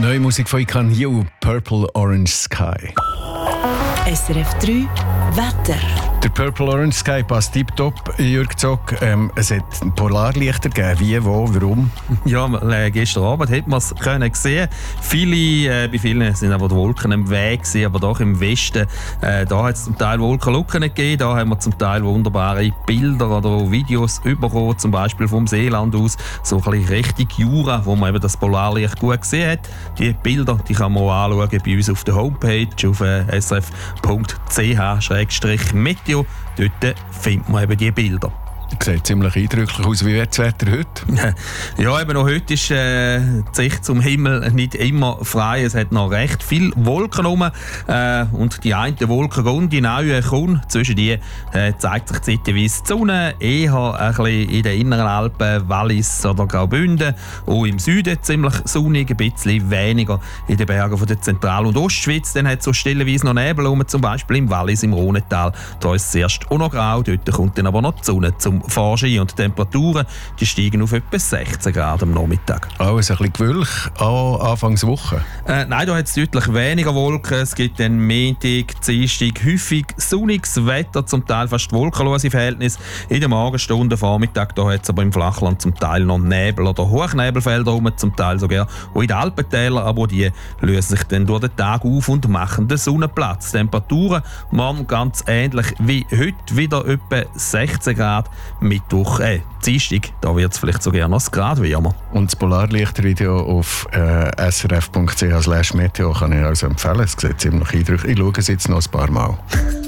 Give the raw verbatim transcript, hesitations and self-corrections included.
Neue Musik von Ikan Hiu, Purple Orange Sky. S R F drei Wetter. Der Purple Orange Sky passt tiptop, Jürg Zock. Ähm, es hat Polarlichter gegeben. Wie, wo, warum? Ja, äh, gestern Abend hat man es können sehen. Viele, äh, bei vielen sind aber die Wolken im Weg gewesen, aber doch im Westen. Äh, da hat es zum Teil Wolkenlucken gegeben. Da haben wir zum Teil wunderbare Bilder oder Videos bekommen, zum Beispiel vom Seeland aus, so ein bisschen Richtung Jura, wo man eben das Polarlicht gut gesehen hat. Die Bilder die kann man auch anschauen bei uns auf der Homepage auf äh, s r f punkt c h slash meteo. Dort findet man eben diese Bilder. Sieht ziemlich eindrücklich aus. Wie wird das Wetter heute? Ja, eben auch heute ist äh, die Sicht zum Himmel nicht immer frei. Es hat noch recht viele Wolken rum. Äh, und die eine Wolkenrunde, die neue kommt. Zwischen die äh, zeigt sich zeitweise die Sonne. Eher ein bisschen in den inneren Alpen, Wallis oder Graubünden. Auch im Süden ziemlich sonnig, ein bisschen weniger in den Bergen von der Zentral- und Ostschweiz. Dann hat es so stellenweise noch Nebel rum, zum Beispiel im Wallis, im Rhonetal. Da ist es erst auch noch grau. Dort kommt dann aber noch die Sonne zum Vorschein. Und die Temperaturen die steigen auf etwa sechzehn Grad am Nachmittag. Alles ein bisschen gewölk an Anfangswoche? Äh, nein, da hat es deutlich weniger Wolken. Es gibt dann Montag, Dienstag häufig sonniges Wetter, zum Teil fast wolkenlose Verhältnisse. In den Morgenstunden, Vormittag, da hat es aber im Flachland zum Teil noch Nebel oder Hochnebelfelder rum, zum Teil sogar auch in den Alpentälern, aber die lösen sich dann durch den Tag auf und machen den Sonnenplatz. Temperaturen morgen ganz ähnlich wie heute, wieder etwa sechzehn Grad. Mittwoch, äh, Dienstag, da wird es vielleicht sogar noch ein Grad wärmer. Und das Polarlichtvideo auf äh, s r f punkt c h slash meteo kann ich also empfehlen. Es sieht ziemlich eindrücklich. Ich schaue es jetzt noch ein paar Mal.